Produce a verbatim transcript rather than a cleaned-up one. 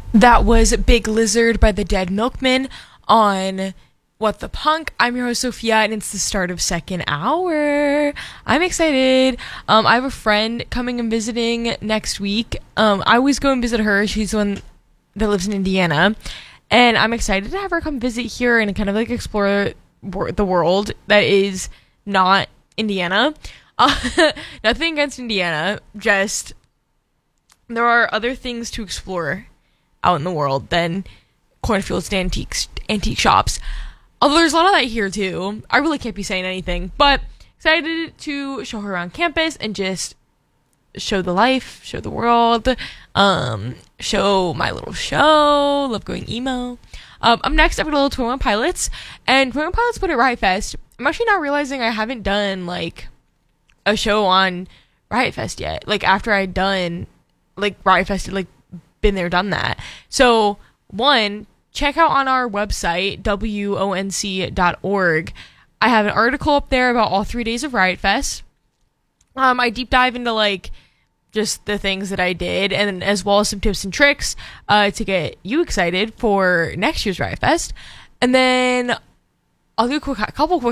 That was Big Lizard by the Dead Milkmen on What the Punk. I'm your host, Sophia, and it's the start of second hour. I'm excited. Um, I have a friend coming and visiting next week. Um, I always go and visit her. She's the one that lives in Indiana. And I'm excited to have her come visit here and kind of like explore the world that is not Indiana. Uh, nothing against Indiana, just there are other things to explore out in the world than cornfields and antiques, antique shops. Although there's a lot of that here too. I really can't be saying anything, but excited to show her around campus and just show the life, show the world, um, show my little show. Love going emo. Um, up next, I've got a little twenty-one Pilots, and twenty-one Pilots put at Riot Fest. I'm actually not realizing I haven't done like a show on Riot Fest yet. Like after I'd done, like Riot Fest had like been there, done that. So one, check out on our website, W O N C dot org. I have an article up there about all three days of Riot Fest. Um, I deep dive into like just the things that I did, and as well as some tips and tricks uh, to get you excited for next year's Riot Fest. And then I'll do a quick, a couple quick